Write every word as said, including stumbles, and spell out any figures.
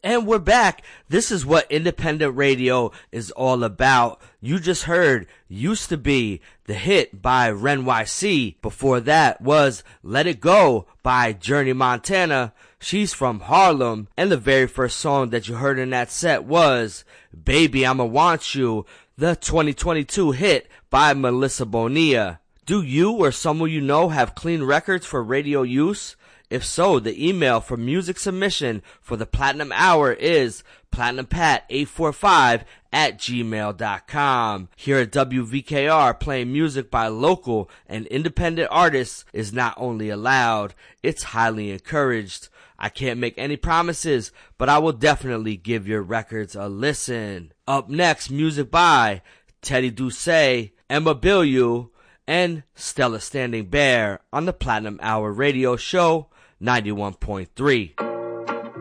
And we're back. This is what independent radio is all about. You just heard Used to Be, the hit by Ren Y C. Before that was Let It Go by Journey Montana. She's from Harlem. And the very first song that you heard in that set was Baby I'ma Want You, the twenty twenty-two hit by Melissa Bonilla. Do you or someone you know have clean records for radio use? If so, the email for music submission for the Platinum Hour is platinumpat eight four five at gmail dot com. Here at W V K R, playing music by local and independent artists is not only allowed, it's highly encouraged. I can't make any promises, but I will definitely give your records a listen. Up next, music by Teddy Doucet, Emma Biliou, and Stella Standing Bear on the Platinum Hour radio show ninety-one point three.